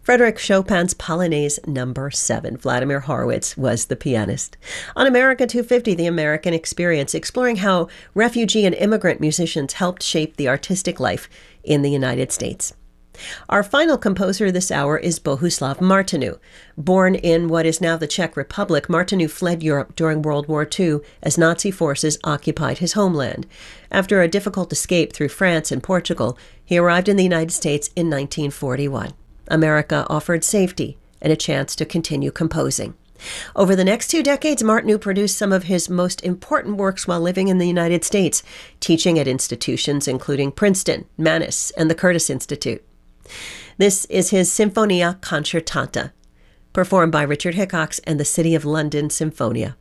Frédéric Chopin's Polonaise Number 7. Vladimir Horowitz was the pianist. On America 250, The American Experience, exploring how refugee and immigrant musicians helped shape the artistic life in the United States. Our final composer this hour is Bohuslav Martinu. Born in what is now the Czech Republic, Martinu fled Europe during World War II as Nazi forces occupied his homeland. After a difficult escape through France and Portugal, he arrived in the United States in 1941. America offered safety and a chance to continue composing. Over the next 2 decades, Martinu produced some of his most important works while living in the United States, teaching at institutions including Princeton, Mannes, and the Curtis Institute. This is his Sinfonia Concertanta, performed by Richard Hickox and the City of London Sinfonia.